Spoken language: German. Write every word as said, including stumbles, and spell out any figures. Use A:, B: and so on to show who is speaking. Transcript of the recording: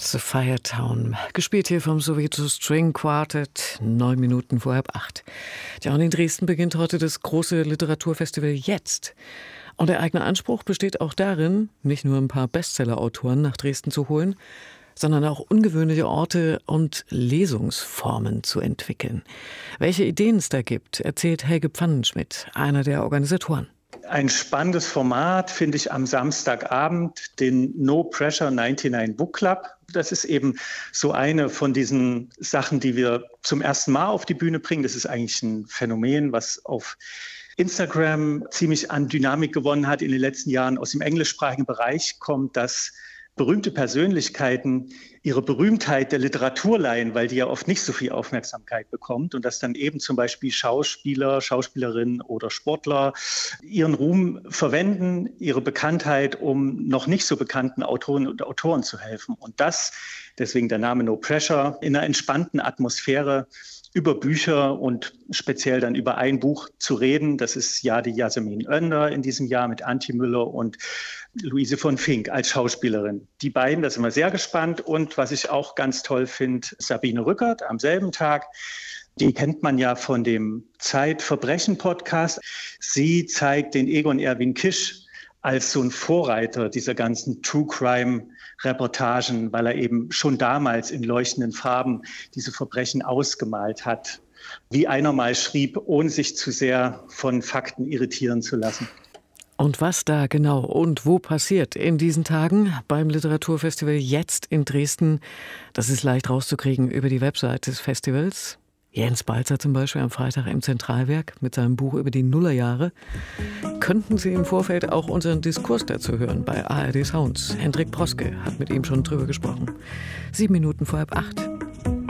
A: The Fire Town, gespielt hier vom Soweto String Quartet, neun Minuten vor halb acht. Ja, und in Dresden beginnt heute das große Literaturfestival Jetzt. Und der eigene Anspruch besteht auch darin, nicht nur ein paar Bestseller-Autoren nach Dresden zu holen, sondern auch ungewöhnliche Orte und Lesungsformen zu entwickeln. Welche Ideen es da gibt, erzählt Helge Pfannenschmidt, einer der Organisatoren.
B: Ein spannendes Format finde ich am Samstagabend, den No Pressure neunundneunzig Book Club. Das ist eben so eine von diesen Sachen, die wir zum ersten Mal auf die Bühne bringen. Das ist eigentlich ein Phänomen, was auf Instagram ziemlich an Dynamik gewonnen hat in den letzten Jahren. Aus dem englischsprachigen Bereich kommt, dass berühmte Persönlichkeiten ihre Berühmtheit der Literatur leihen, weil die ja oft nicht so viel Aufmerksamkeit bekommt und dass dann eben zum Beispiel Schauspieler, Schauspielerinnen oder Sportler ihren Ruhm verwenden, ihre Bekanntheit, um noch nicht so bekannten Autoren und Autoren zu helfen. Und das, deswegen der Name No Pressure, in einer entspannten Atmosphäre über Bücher und speziell dann über ein Buch zu reden. Das ist ja die Yasemin Önder in diesem Jahr mit Antje Müller und Luise von Fink als Schauspielerin. Die beiden, da sind wir sehr gespannt. Und was ich auch ganz toll finde, Sabine Rückert am selben Tag. Die kennt man ja von dem Zeitverbrechen-Podcast. Sie zeigt den Egon Erwin Kisch als so ein Vorreiter dieser ganzen True-Crime-Reportagen, weil er eben schon damals in leuchtenden Farben diese Verbrechen ausgemalt hat. Wie einer mal schrieb, ohne sich zu sehr von Fakten irritieren zu lassen.
A: Und was da genau und wo passiert in diesen Tagen beim Literaturfestival Jetzt in Dresden, das ist leicht rauszukriegen über die Website des Festivals. Jens Balzer zum Beispiel am Freitag im Zentralwerk mit seinem Buch über die Nullerjahre. Könnten Sie im Vorfeld auch unseren Diskurs dazu hören bei A R D Sounds. Hendrik Proske hat mit ihm schon drüber gesprochen. Sieben Minuten vor halb acht.